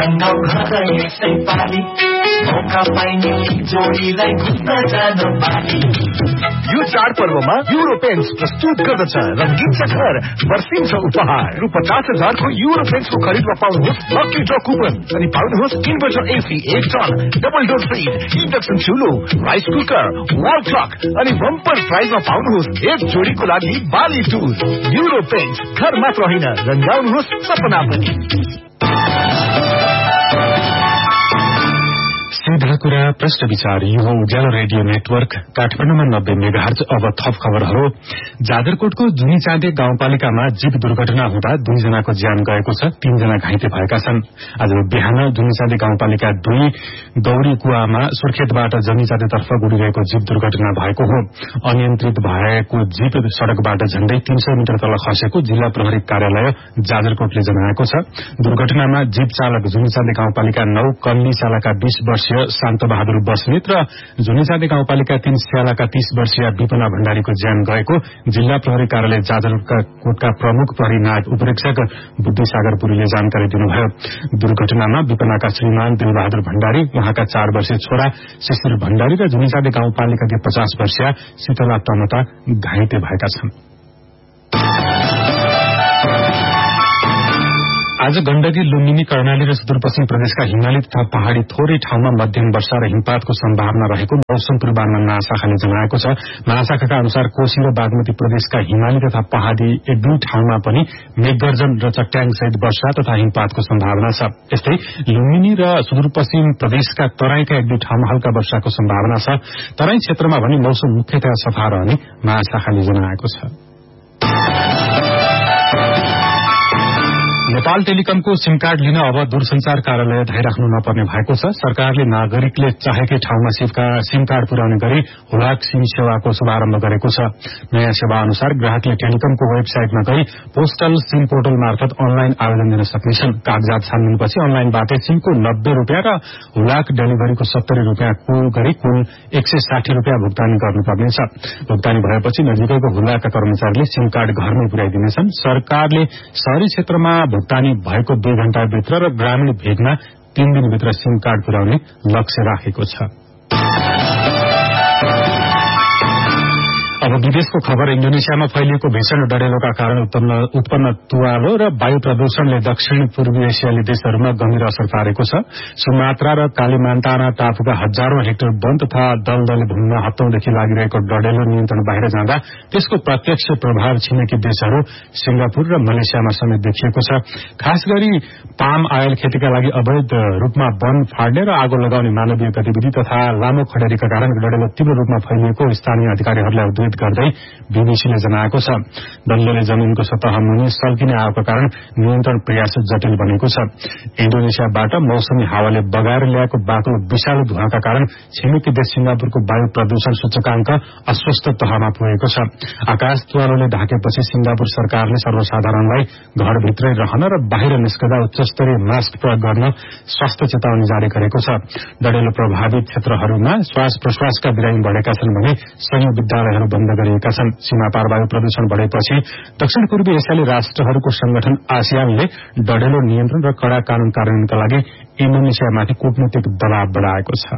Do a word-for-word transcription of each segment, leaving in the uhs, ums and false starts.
रङ्गाउ घर यसै पाली मौका पाइने जोडीलाई घुम्न जान बाली। यो चाडपर्वमा युरो पेन्ट्स प्रस्तुत गर्दछ रंगीन छ घर वर्षिन्छ उपहार। रु पचास हजारको युरो पेन्ट्सको खरिदमा पाउनुहोस् लकी ड्र कुपन अनि पाउनुहोस् इन्भर्टर एसी एक ton double door fridge induction चुलो rice cooker wall clock अनि बम्पर प्राइजमा पाउनुहोस् एक जोडीको लागि बाली टुर। युरो पेन्ट्स घर मात्र होइन रंगाउनुहोस् सपना पनि। सीधा कुरा प्रश्न विचार यो उज्यालो रेडियो नेटवर्क काठमाडौँमा नब्बे मेगाहर्ज। अब थप खबरहरू। जाजरकोटको जुनी चाँदे गाउँपालिकामा जीप दुर्घटना हुँदा दुईजनाको ज्यान गएको छ, तीनजना घाइते भएका छन्। आज बिहान जुनी चाँदे गाउँपालिका दुई गौरी कुवामा सुर्खेतबाट जनी चाँदेतर्फ गुडिरहेको जीप दुर्घटना भएको हो। अनियन्त्रित भएको जीप सड़कबाट झण्डै तीन सय मिटर तल खसेको जिल्ला प्रहरी कार्यालय जाजरकोटले जनाएको छ। दुर्घटनामा जीप चालक जुनी चाँदे गाउँपालिका नौ कल्ली चालाका बीस वर्षीय शान्त बहादुर बस्नेत र झुनीचाँदे गाउँपालिका तीन स्यालाका तीस वर्षीय विपना भण्डारीको ज्यान गएको जिल्ला प्रहरी कार्यालय जाजरकोटका प्रमुख प्रहरी नायक उपरीक्षक बुद्धिसागर पुरीले जानकारी दिनुभयो। दुर्घटनामा विपनाका श्रीमान दिलबहादुर भण्डारी, उहाँका चार वर्षीय छोरा शिशिर भण्डारी र झुनीचाँदे गाउँपालिकाकी पचास वर्षीय शीतला टमटा घाइते भएका छन्। आज गण्डकी, लुम्बिनी, कर्णाली र सुदूरपश्चिम प्रदेशका हिमाली तथा पहाड़ी थोरै ठाउँमा मध्यम वर्षा र हिमपातको सम्भावना रहेको मौसम पूर्वानुमान महाशाखाले जनाएको छ। महाशाखाका अनुसार कोशी र बागमती प्रदेशका हिमाली तथा पहाड़ी एक दुई ठाउँमा पनि मेघगर्जन र चट्याङ सहित वर्षा तथा हिमपातको सम्भावना छ। यस्तै लुम्बिनी र सुदूरपश्चिम प्रदेशका तराईका एक दुई ठाउँमा हल्का वर्षाको सम्भावना छ। तराई क्षेत्रमा भने मौसम मुख्यतया सफा रहने महाशाखाले जनाएको छ। नेपाल टेलिकमको सिम कार्ड लिन अब दूरसंचार कार्यालय धाइराख्नु नपर्ने भएको छ। सरकारले नागरिकले चाहेकै ठाउँमा सिम कार्ड पुर्याउने गरी हुलाक सिम सेवाको शुभारम्भ गरेको छ। नयाँ सेवा अनुसार ग्राहकले टेलिकमको वेबसाइटमा गई पोस्टल सिम पोर्टल मार्फत अनलाइन आवेदन दिन सक्नेछन्। कागजात छान्नेपछि अनलाइनबाटै सिमको नब्बे रूपियाँ र हुलाक डेलिभरीको सत्तरी रूपियाँ गरी कुल एक सय साठी रूपियाँ भुक्तानी गर्नुपर्नेछ। भुक्तानी भएपछि नजिकैको हुलाकका कर्मचारीले सिम कार्ड घरमै पुर्याइदिनेछन्। सरकारले शहरी क्षेत्रमा भुक्तानी भएको दुई घण्टाभित्र र ग्रामीण भेगमा तीन दिनभित्र सिम कार्ड पुर्याउने लक्ष्य राखेको छ। अब विदेशको खबर। इन्डोनेसियामा फैलिएको भीषण डढेलोका कारण उत्पन्न तुवालो र वायु प्रदूषणले दक्षिण पूर्वी एसियाली देशहरूमा गम्भीर असर पारेको छ। सुमात्रा र कालीमान्ताना टापुका हजारौं हेक्टर वन तथा दलदले भूमिमा हप्तौंदेखि लागिरहेको डढेलो नियन्त्रण बाहिर जाँदा त्यसको प्रत्यक्ष प्रभाव छिमेकी देशहरू सिंगापुर र मलेसियामा समेत देखिएको छ। खास गरी पाम आयल खेतीका लागि अवैध रूपमा वन फाड्ने र आगो लगाउने मानवीय गतिविधि तथा लामो खडेरीका कारण डढेलो तीव्र रूपमा फैलिएको स्थानीय अधिकारीहरूलाई उद्धृत गर्दै बीबीसीले जनाएको छ। दलदले जमिनको सतह मुनि सल्किने आएको कारण नियन्त्रण प्रयास जटिल बनेको छ। इन्डोनेसियाबाट मौसमी हावाले बगाएर ल्याएको बाक्लो विषालु धुवाका कारण छिमेकी देश सिंगापुरको वायु प्रदूषण सूचकांक अस्वस्थ तहमा पुगेको छ। आकाश तुवालोले ढाकेपछि सिंगापुर सरकारले सर्वसाधारणलाई घरभित्रै रहन र बाहिर निस्कदा उच्चस्तरीय मास्क प्रयोग गर्न स्वास्थ्य चेतावनी जारी गरेको छ। डढेलो प्रभावित क्षेत्रहरूमा श्वास प्रश्वासका बिरामी बढ़ेका छन् भने सयौं विद्यालयहरू बन्द गरिएका छन्। सीमापार वायु प्रदूषण बढ़ेपछि दक्षिण पूर्वी एसियाली राष्ट्रहरूको संगठन आसियानले डढेलो नियन्त्रण र कड़ा कानून कार्यान्वयनका लागि इन्डोनेसियामाथि कूटनीतिक दबाव बढ़ाएको छ।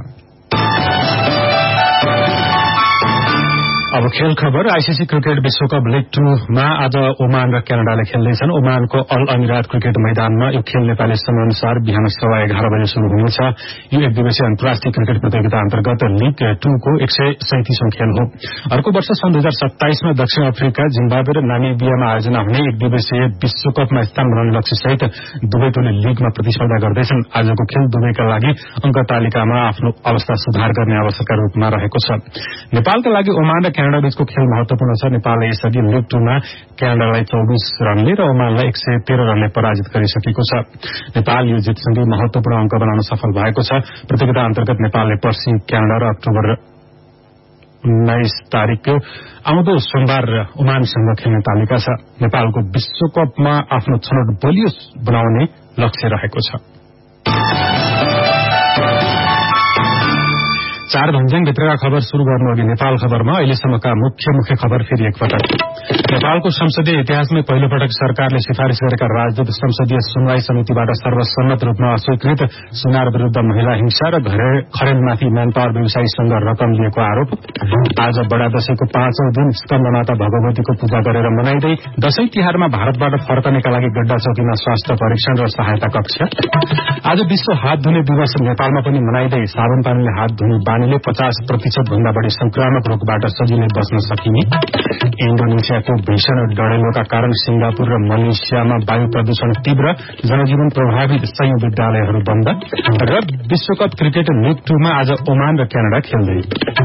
अब खेल खबर। आईसीसी क्रिकेट विश्वकप लीग टूमा आज ओमान र क्यानाडाले खेल्दैछन्। ओमानको अल अमिरात क्रिकेट मैदानमा यो खेल नेपाली समयानुसार बिहान सवा एघार बजे शुरू हुनेछ। यो एक दिवसीय अन्तर्राष्ट्रिय क्रिकेट प्रतियोगिता अन्तर्गत लीग टूको एक सय सैंतीसौं खेल हो। अर्को वर्ष सन् दुई हजार सत्ताइसमा दक्षिण अफ्रिका, जिम्बाब्वे र नामिबियामा आयोजना हुने एक दिवसीय विश्वकपमा स्थान बनाउने लक्ष्य सहित दुवै टोली लीगमा प्रतिस्पर्धा गर्दैछन्। आजको खेल दुवैका लागि अंक तालिकामा आफ्नो अवस्था सुधार गर्ने अवसरका रूपमा रहेको छ। नेपालका लागि ओमान र क्यानाडा बीचको खेल महत्वपूर्ण छ। नेपालले यसअघि लीग टूमा क्यानाडालाई चौबिस रनले र ओमानलाई एक सय तेह्र रनले पराजित गरिसकेको छ। नेपाल यो जितसँगै महत्वपूर्ण अंक बनाउन सफल भएको छ। प्रतियोगिता अन्तर्गत नेपालले पर्सि क्यानाडा र अक्टोबर उन्नाइस तारिक आउँदो सोमबार ओमानसँग खेल्ने तालिका छ। नेपालको विश्वकपमा आफ्नो छनौट बलियो बनाउने लक्ष्य रहेको छ। चार भन्ज्याङ भित्रका खबर शुरू गर्नु अघि नेपाल खबरमा अहिलेसम्मका मुख्य मुख्य खबर फेरि एकपटक। नेपालको संसदीय इतिहासमै पहिलो पटक सरकारले सिफारिश गरेका राजदूत संसदीय सुनवाई समितिबाट सर्वसम्मत रूपमा अस्वीकृत। सुनार विरूद्ध महिला हिंसा र खरेलमाथि म्यान पावर व्यवसायीसँग रकम लिएको आरोप। आज बडा दशैंको पाँचौं दिन स्कन्दमाता भगवतीको पूजा गरेर मनाइँदै दशैं तिहारमा भारतबाट फर्कनेका लागि गड्डा चौकीमा स्वास्थ्य परीक्षण र सहायता कक्ष। आज विश्व हात धुने दिवस नेपालमा पनि मनाइँदै साबुन पानीले हात धुने बानीले पचास प्रतिशत भन्दा बढ़ी संक्रामक रोगबाट सजिलै बच्न सकिने। इन्डोनेसियाको भीषण डढेलोका कारण सिंगापुर र मलेसियामा वायु प्रदूषण तीव्र, जनजीवन प्रभावित, सयौं विद्यालयहरू बन्द। र विश्वकप क्रिकेट लिग टूमा आज ओमान र क्यानाडा खेल्दै।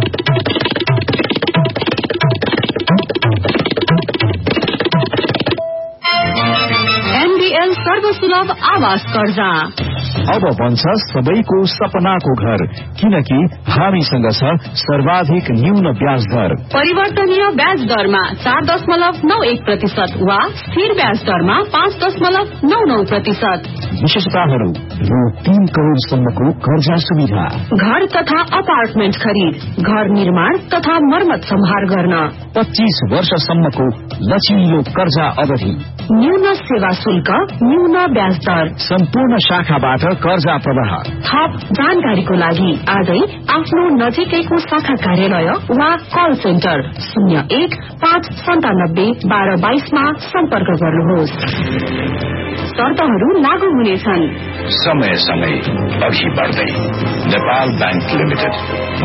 एनडीएल सर्वसुलभ आवास कर्जा अब बन्छ सबैको सपनाको घर, किनकि हामीसँग छ सर्वाधिक न्यून ब्याज दर। परिवर्तनीय ब्याज दरमा चार दशमलव नौ एक प्रतिशत वा स्थिर ब्याज दरमा पाँच दशमलव नौ नौ प्रतिशत। विशेषताहरू रु तीन करोड़सम्मको कर्जा सुविधा, घर तथा अपार्टमेन्ट खरिद, घर निर्माण तथा मर्मत सम्हार गर्न, पच्चीस वर्षसम्मको लचिलो कर्जा अवधि, न्यून सेवा शुल्क, न्यून ब्याज दर, सम्पूर्ण शाखाबाट कर्जा प्रवाह। थप जानकारीको लागि आजै आफ्नो नजिकैको शाखा कार्यालय वा कल सेन्टर शून्य एक पाँच सन्तानब्बे बाह्र बाइसमा सम्पर्क गर्नुहोस्। शर्तहरू लागू हुनेछन्। समय समय अघि बढ्दै नेपाल बैंक लिमिटेड।